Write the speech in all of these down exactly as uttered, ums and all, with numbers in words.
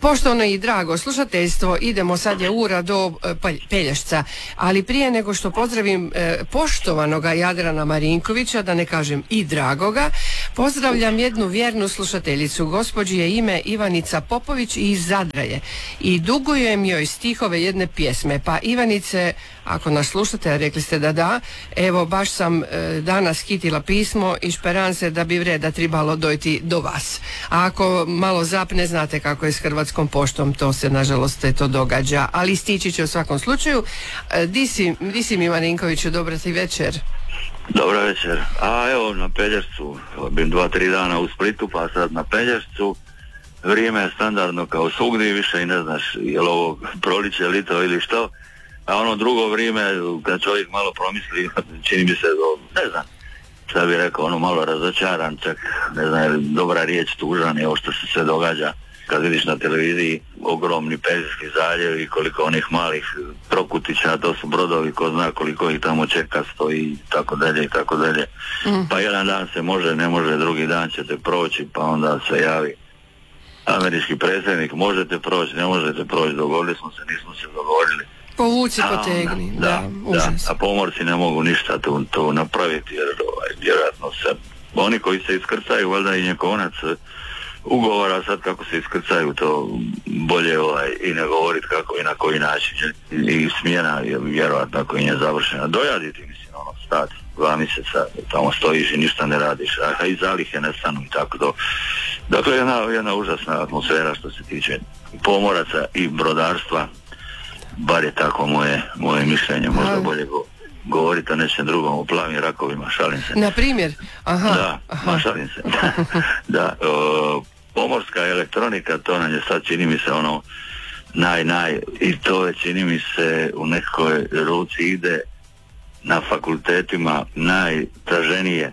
Poštovano i drago slušateljstvo, idemo sad je ura do e, Pelješca, ali prije nego što pozdravim e, poštovanoga Jadrana Marinkovića, da ne kažem i dragoga, pozdravljam jednu vjernu slušateljicu. Gospođi je ime Ivanica Popović i iz Zadra je i dugujem joj stihove jedne pjesme. Pa Ivanice, ako nas slušate, rekli ste da da, evo baš sam e, danas hitila pismo i šperam se da bi vreda tribalo dojti do vas. A ako malo zapne, znate kako je s Hrvatskom poštom, to se nažalost to događa, ali stići će u svakom slučaju. E, di si, di si mi Marinkoviću, dobra ti večer. Dobra večer. A evo na Pelješcu, bim dva, tri dana u Splitu, pa sad na Pelješcu. Vrijeme je standardno kao svugdje, više i ne znaš je li ovo proliče, lito ili što. A ono drugo vrijeme, kad čovjek malo promisli, čini mi se, ne znam, šta bi rekao, ono malo razočaran, čak ne znam, je li dobra riječ, tužan je ovo što se sve događa. Kad vidiš na televiziji ogromni Perzijski zaljev i koliko onih malih trokutića, to su brodovi, ko zna koliko ih tamo čeka, stoji i tako dalje i tako dalje. Mm. Pa jedan dan se može, ne može, drugi dan ćete proći, pa onda se javi američki predsjednik, možete proći, ne možete proći, dogovorili smo se, nismo se dogovorili. Povuci, potegni, da, da, da, a pomorci ne mogu ništa to, to napraviti, jer ovaj, vjerojatno se, oni koji se iskrcaju, valjda i njekonac ugovora, sad kako se iskrcaju, to bolje ovaj, i ne govoriti kako i na koji način, i, i smjena je vjerojatno ako je završena, dojaditi, mislim, ono, stati dva mjeseca, tamo stojiš i ništa ne radiš, a i zalihe nestanu i tako to. Dakle, jedna, jedna užasna atmosfera što se tiče pomoraca i brodarstva, bar je tako moje, moje mišljenje, možda bolje go, govoriti o nečem drugom, o plavim rakovima, šalim se. Na primjer? Aha. Da, aha. Ma, šalim se. Da, o, pomorska elektronika, to nam je sad, čini mi se, ono, naj, naj, i to je, čini mi se, u nekoj ruci ide na fakultetima najtraženije,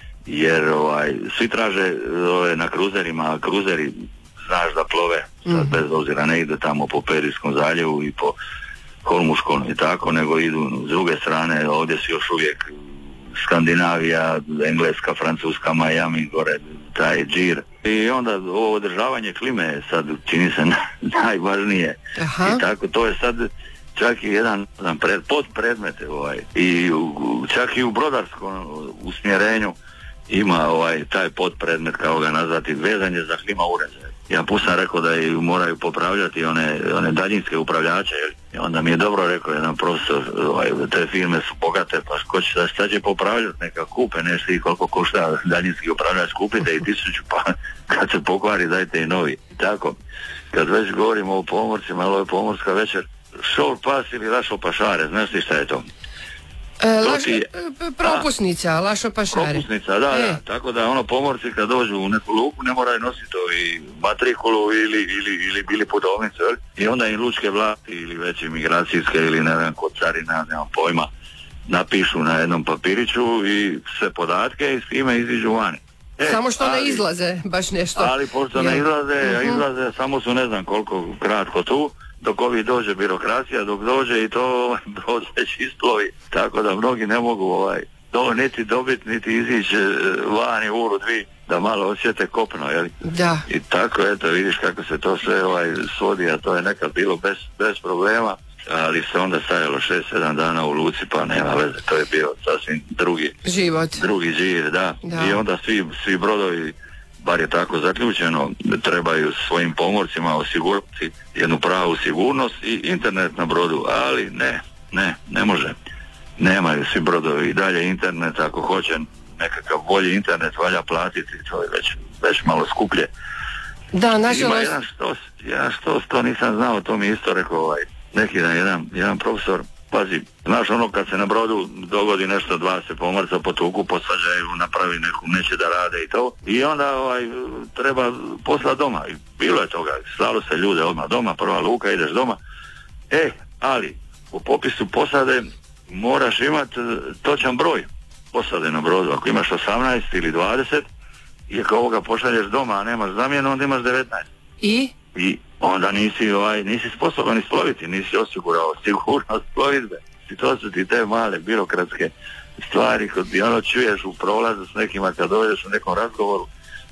jer ovaj, svi traže ove, na kruzerima, a kruzeri znaš da plove, sad bez obzira ne ide tamo po Perijskom zaljevu i po Hormuškom i tako, nego idu s druge strane, ovdje si još uvijek Skandinavija, Engleska, Francuska, Miami, gore, taj džir. I onda ovo održavanje klime je sad, čini se, najvažnije. Aha. I tako, to je sad čak i jedan, jedan pred, podpredmete, ovaj, i u, čak i u brodarskom usmjerenju ima ovaj taj podpredmet, kao ga nazvati, vezanje za klima uređaje. Ja put sam rekao da i moraju popravljati one, one daljinske upravljače, i onda mi je dobro rekao jedan profesor, ovaj, te firme su bogate, pa ko će, šta će popravljati, neka kupe nešto i koliko košta daljinski upravljač, kupite i tisuću, pa kad se pokvari dajte i novi. Tako, kad već govorimo o pomorcima, ali ovo je pomorska večer, šol pas ili lašo pašare, znaš ti šta je to? E, laš, ti, propusnica, a, lašo pašare. Propusnica, da, e. da, tako da ono pomorci kad dođu u neku luku ne moraju nositi ovi matrikulu ili, ili, ili bili putovnice, i onda im lučke vlasti ili već imigracijske ili ne znam kod carina, nemam pojma, napišu na jednom papiriću i sve podatke i s time iziđu vani. E, samo što ali, ne izlaze baš nešto. Ali pošto ne izlaze, uh-huh. izlaze, samo su ne znam koliko kratko tu, dok ovi dođe birokracija, dok dođe i to brod već isplovi, tako da mnogi ne mogu ovaj, to niti dobiti, niti izići vani uru dvi, da malo osjete kopno, jel? Da. I tako, eto, vidiš kako se to sve ovaj, svodi, a to je nekad bilo bez, bez problema, ali se onda stajalo šest sedam dana u luci, pa nema veze, to je bio sasvim drugi život, drugi žir, da. da. I onda svi, svi brodovi, bar je tako zaključeno, trebaju svojim pomorcima osigurati jednu pravu sigurnost i internet na brodu, ali ne, ne, ne može. Nemaju svi brodovi i dalje internet, ako hoće nekakav bolji internet valja platiti, to je već, već malo skuplje. Da, nažalost... Ima jedan štos, jedan štos, to nisam znao, to mi isto rekao ovaj, neki dan jedan, jedan profesor, pazi, znaš ono kad se na brodu dogodi nešto, dva se pomorca potuku, posvađaju, napravi neku, neće da rade i to, i onda ovaj, treba poslati doma, i bilo je toga, slalo se ljude odmah doma, prva luka, ideš doma, e, ali u popisu posade moraš imati točan broj posade na brodu, ako imaš osamnaest ili dvadeset i ako ovoga pošalješ doma, a nemaš zamjenu, onda imaš devetnaest. I? I onda nisi, ovaj, nisi sposoban isploviti, nisi osigurao sigurnost plovidbe. I to su ti te male birokratske stvari, kod ono čuješ u prolazu s nekima kad dođeš u nekom razgovoru,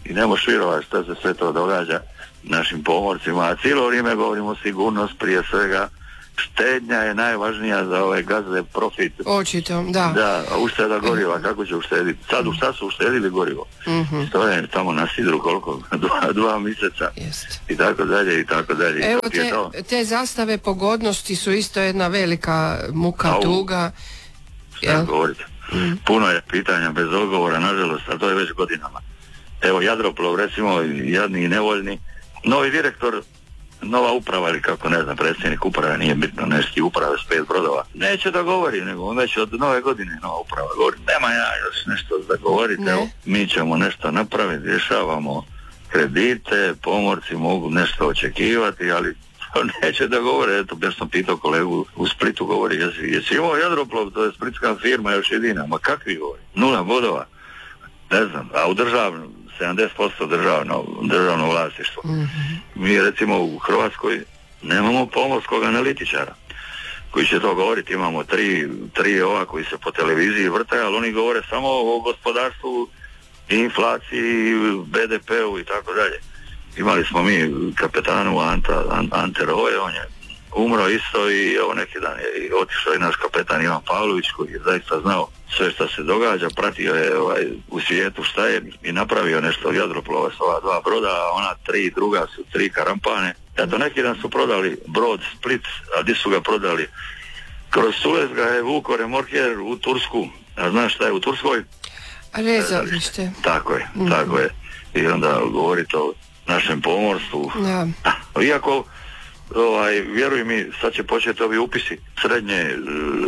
i ne možeš vjerovati što se sve to događa našim pomorcima, a cijelo vrijeme govorimo o sigurnost prije svega. Štednja je najvažnija za ove gazde, profit. Očito, da. Da, a ušteda goriva, kako će uštediti? Sad u šta su uštedili gorivo? Mm-hmm. To je tamo na sidru koliko? Dva, dva mjeseca. Jest. I tako dalje, i tako dalje. Evo te, te zastave pogodnosti su isto jedna velika muka, a, tuga. Šta govorite? Mm. Puno je pitanja bez odgovora, nažalost, a to je već godinama. Evo, Jadroplov, recimo, jadni i nevoljni. Novi direktor, nova uprava ili kako ne znam, predsjednik uprave, nije bitno, nešto uprave s pet brodova. Neće da govori, nego on već od nove godine nova uprava govori. Nema ja još nešto da govorite, ne. Evo, mi ćemo nešto napraviti, rješavamo kredite, pomorci mogu nešto očekivati, ali neće da govore. Eto, ja sam pitao kolegu u Splitu, govori, jesi, jesi imao Jadroplov, to je splitska firma još jedina, ma kakvi govori, nula bodova, ne znam, a u državnom sedamdeset posto državno, državno vlasništvo. Mm-hmm. Mi recimo u Hrvatskoj nemamo pomorskog analitičara koji će to govoriti, imamo tri, tri ova koji se po televiziji vrte, ali oni govore samo o gospodarstvu, inflaciji, be de pe-u i tako dalje. Imali smo mi kapetanu Anta, Ante Roje, on je umro isto i evo neki dan je otišao i naš kapetan Ivan Pavlović koji je zaista znao sve što se događa, pratio je ovaj, u svijetu šta je i napravio nešto od Jadroplova s ova dva broda, a ona tri druga su tri karampane. Eto, neki dan su prodali brod Split, a gdje su ga prodali? Kroz Suez ga je vuko remorker u Tursku, a znaš šta je u Turskoj? Rezalište. Tako je, mm-hmm. tako je. I onda govorite o našem pomorstvu. Ja. Iako ovaj, vjeruj mi, sad će početi ovi upisi srednje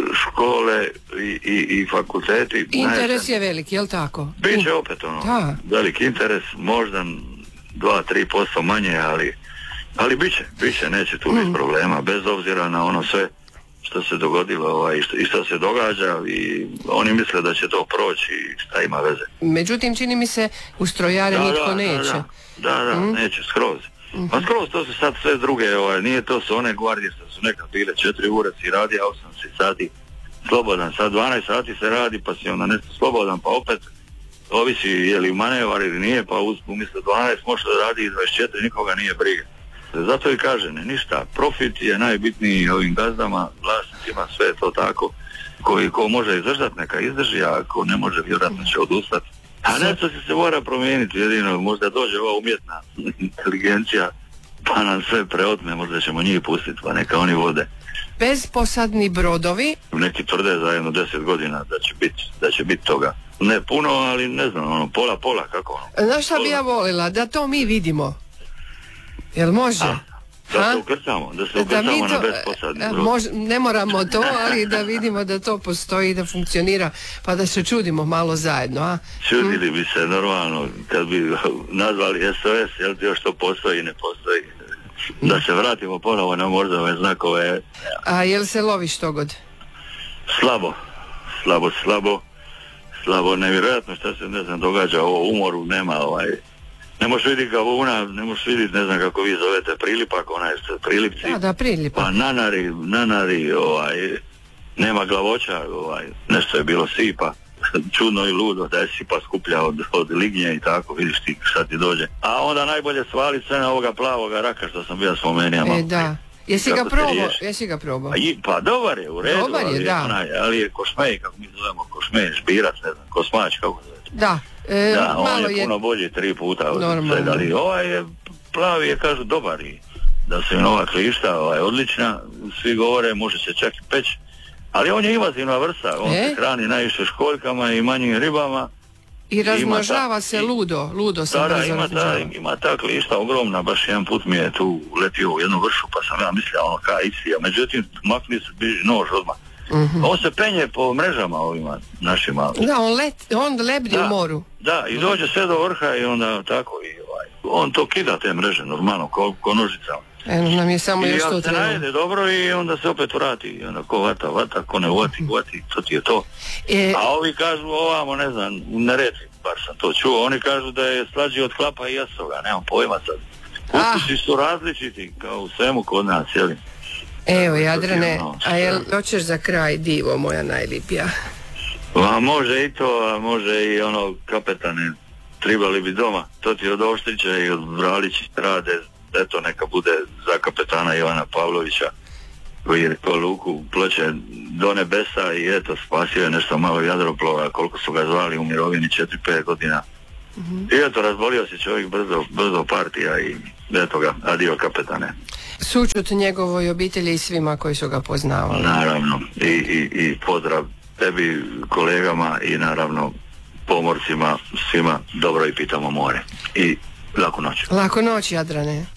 škole i, i, i fakulteti. Interes je velik, jel tako? Biće opet ono, da. Velik interes, možda dva do tri posto manje, ali, ali biće, biće, neće tu mm. biti problema, bez obzira na ono sve što se dogodilo ovaj, i što se događa i oni misle da će to proći i šta ima veze. Međutim, čini mi se u strojare da, nitko da, neće. Da, da, da mm. neće, skroz. Mm-hmm. Pa skroz to su sad sve druge, ovaj, nije to su one gvardije što su nekad bile četiri ure si radi, a osam si sati slobodan, sad dvanaest sati se radi pa si onda nešto slobodan, pa opet ovisi je li manevar ili nije, pa umjesto dvanaest može da radi i dvadeset četiri, nikoga nije briga. Zato i kaže, ne, ništa, profit je najbitniji ovim gazdama, vlasnicima, sve je to tako, koji ko može izdržati neka izdrži, a ako ne može vjerojatno će odustati. A nešto se mora promijeniti, jedino možda dođe ova umjetna inteligencija pa nam sve preotme, možda ćemo njih pustiti pa neka oni vode. Bezposadni brodovi? Neki tvrde za jedno deset godina da će biti da će biti toga. Ne puno, ali ne znam, ono, pola pola, kako ono. Znaš šta bi ja volila? Da to mi vidimo. Jel može? A, da ha? se ukrcamo, da se ukrcamo na bezposadni brod. Mož, ne moramo to, ali da vidimo da to postoji, da funkcionira, pa da se čudimo malo zajedno, a? Čudili hm? bi se normalno, kad bi nazvali es o es, jel ti još to postoji i ne postoji. Da se vratimo ponovo na morzove znakove. A jel se lovi što god? Slabo, slabo, slabo, slabo, nevjerojatno što se, ne znam, događa ovo umoru, nema ovaj... Ne možeš vidjeti gavuna, ne možeš vidjeti, ne znam kako vi zovete, prilipak, onaj prilipci. Da, da, prilipak. Pa nanari, nanari, ovaj, nema glavoća, ovaj, nešto je bilo sipa, čudno i ludo da je sipa skuplja od, od lignje i tako, vidiš ti šta ti dođe. A onda najbolje svali sve na ovoga plavoga raka što sam bio spomenuo. E, da. Jesi ga probao? Jesi ga probao? Pa, pa dobar je, u redu, dobar je, ali, da. Onaj, ali je košmej, kako mi zovemo, košmej, špirac, ne znam, kosmač, kako zove. Da. E, da, on malo je puno je... bolji tri puta od normalno. Svega, ali ovaj je plavi je, kažu, dobar i da se nova klišta ovaj, odlična, svi govore, može se čak i peć, ali on je invazivna vrsta, on e? se hrani najviše školjkama i manjim ribama. I razmnožava ta, se ludo, ludo se da, da, ima ta, ima ta klišta ogromna, baš jedan put mi je tu letio u jednu vršu, pa sam ja mislio ono ka iksija, međutim, makni se nož odmah. Mm-hmm. On se penje po mrežama ovima našima. Da, on, let, on lebdi da, u moru. Da, i dođe sve do vrha i onda tako i ovaj, on to kida te mreže normalno, ko, ko nožicama. Eno nam je samo I još to treba. I najede dobro i onda se opet vrati. I onda ko vata, vata, ko ne vati, vati, to ti je to. E... A ovi kažu ovamo, ne znam, u Neretvi, bar sam to čuo, oni kažu da je slađi od klapa i jastoga, nemam pojma sad. Ukusi ah. su različiti, kao u svemu kod nas, jeli? Evo, Jadrane, a jel hoćeš za kraj divo moja najlipija? A može i to, a može i ono kapetane tribali bi doma. To ti od Oštrića i od Vralića rade, eto neka bude za kapetana Ivana Pavlovića, koji je to luku Ploče do nebesa i eto spasio je nešto malo Jadroplova, koliko su ga zvali u mirovini četiri pet godina. Mm-hmm. I eto razbolio se čovjek brzo, brzo partija i eto ga, adio kapetane. Sućut njegovoj obitelji i svima koji su ga poznavali. Naravno, i, i, i pozdrav tebi, kolegama i naravno pomorcima, svima dobro i pitamo more. I laku noć. Laku noć, Jadrane.